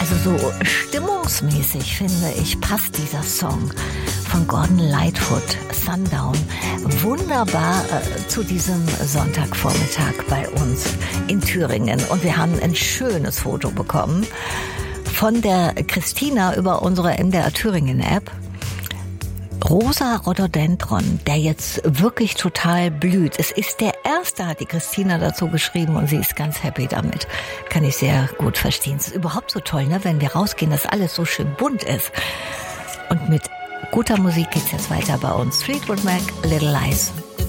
Also so stimmungsmäßig, finde ich, passt dieser Song von Gordon Lightfoot, Sundown, wunderbar zu diesem Sonntagvormittag bei uns in Thüringen. Und wir haben ein schönes Foto bekommen von der Christina über unsere MDR Thüringen App. Rosa Rhododendron, der jetzt wirklich total blüht. Es ist der erste, hat die Christina dazu geschrieben und sie ist ganz happy damit. Kann ich sehr gut verstehen. Es ist überhaupt so toll, ne, wenn wir rausgehen, dass alles so schön bunt ist. Und mit guter Musik geht's jetzt weiter bei uns. Fleetwood Mac, Little Lies.